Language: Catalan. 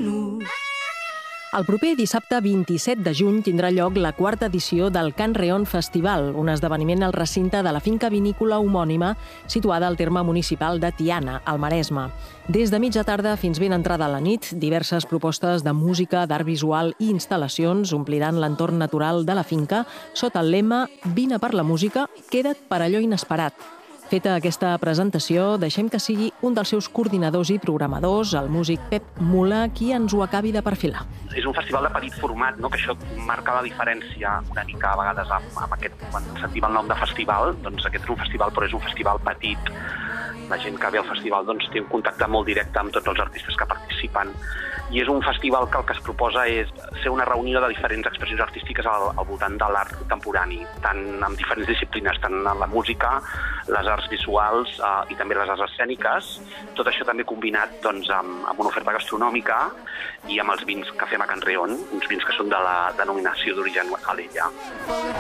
nous. El proper dissabte 27 de juny tindrà lloc la quarta edició del Can Reon Festival, un esdeveniment al recinte de la finca vinícola homònima situada al terme municipal de Tiana, al Maresme. Des de mitja tarda fins ben entrada a la nit, diverses propostes de música, d'art visual i instal·lacions ompliran l'entorn natural de la finca sota el lema «Vine per la música, queda't per allò inesperat». Feta aquesta presentació, deixem que sigui un dels seus coordinadors i programadors, el músic Pep Mula, qui ens ho acabi de perfilar. És un festival de petit format, no? Que això marca la diferència una mica a vegades amb aquest, quan sentim el nom de festival, doncs aquest és un festival, però és un festival petit. La gent que ve al festival doncs, té un contacte molt directe amb tots els artistes que participen. I és un festival que el que es proposa és ser una reunió de diferents expressions artístiques al voltant de l'art contemporani, tant amb diferents disciplines, tant en la música, les arts visuals i també les arts escèniques. Tot això també combinat doncs, amb una oferta gastronòmica i amb els vins que fem a Can Reon, uns vins que són de la denominació d'origen Alella.